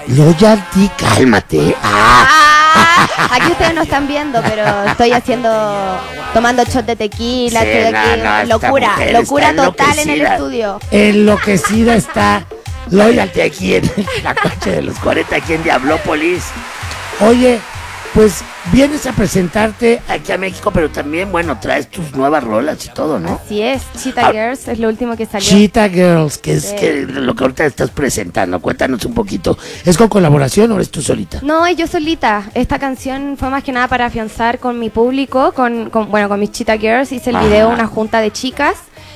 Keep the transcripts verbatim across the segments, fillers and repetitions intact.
Loyalty, cálmate. Ah. Ah, aquí ustedes no están viendo, pero estoy haciendo, tomando shot de tequila, Sí, estoy no, aquí, no, esta locura, mujer locura está total en el enloquecida. estudio. Enloquecida está Loyalty aquí en la coche de los cuarenta, aquí en Diablópolis. Oye, pues vienes a presentarte aquí a México, pero también, bueno, traes tus nuevas rolas y todo, ¿no? Así es, Cheetah Ah, Girls es lo último que salió. Cheetah Girls, que es Sí. que lo que ahorita estás presentando. Cuéntanos un poquito. ¿Es con colaboración o eres tú solita? No, es yo solita. Esta canción fue más que nada para afianzar con mi público, con, con bueno, con mis Cheetah Girls. Hice el Ajá. video, una junta de chicas.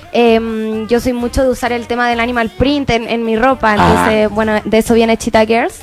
Em, yo soy mucho de usar el tema del animal print en, en mi ropa, entonces, Ah. bueno, de eso viene Cheetah Girls.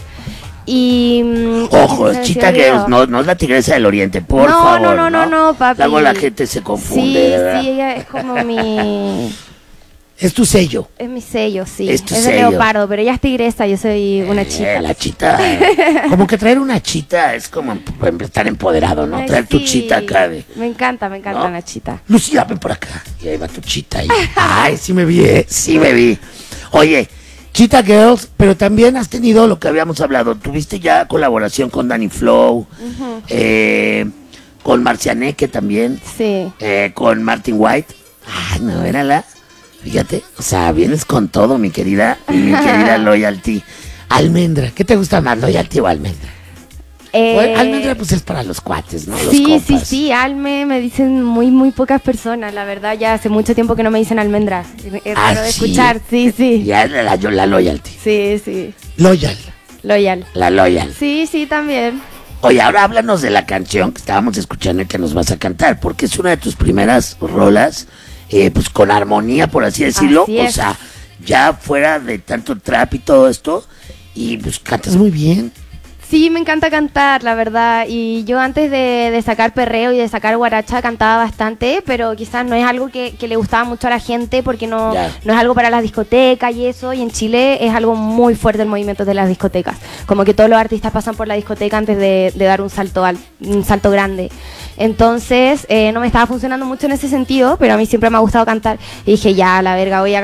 Y mm, Ojo, se es me Cheetah olvidó. Girls, no, no es la tigresa del oriente, por no, favor. No, no, no, no, papi. Luego la gente se confunde, Sí, ¿verdad? sí, ella es como mi... Es tu sello. Es mi sello, sí. Es tu de sello. leopardo, pero ella es tigresa, yo soy una Eh, chita. la chita. Como que traer una chita es como em- estar empoderado, ¿no? Ay, Traer tu sí. chita acá de... Me encanta, me encanta ¿no? una chita. Lucía, ven por acá. Y ahí va tu chita ahí. Ay, sí me vi, ¿eh? Sí me vi. Oye, Cheetah Girls, pero también has tenido lo que habíamos hablado. Tuviste ya colaboración con Danny Flow, Ujú. eh, con Marcianeque también, Sí. eh, con Martin White. Ah, no, era la... Fíjate, o sea, vienes con todo, mi querida, mi querida Loyalty. Almendra, ¿qué te gusta más, Loyalty o Almendra? Eh, Bueno, Almendra pues es para los cuates, ¿no? Los sí, compas. sí, sí, Alme me dicen muy, muy pocas personas, la verdad, ya hace mucho tiempo que no me dicen almendra. Es Ah, raro de ¿sí? escuchar, sí, sí. Ya la, la, la Loyalty. Sí, sí. Loyal, Loyal. la Loyal. Sí, sí, también. Oye, ahora háblanos de la canción que estábamos escuchando y que nos vas a cantar, porque es una de tus primeras rolas, eh, pues con armonía, por así decirlo. Así o es. sea, ya fuera de tanto trap y todo esto, y pues cantas muy bien. Sí, me encanta cantar, la verdad. Y yo antes de, de sacar perreo y de sacar guaracha cantaba bastante, pero quizás no es algo que, que le gustaba mucho a la gente porque no, Ya. no es algo para las discotecas y eso. Y en Chile es algo muy fuerte el movimiento de las discotecas. Como que todos los artistas pasan por la discoteca antes de, de dar un salto, al, un salto grande. Entonces, eh, no me estaba funcionando mucho en ese sentido, pero a mí siempre me ha gustado cantar. Y dije, ya, la verga, voy a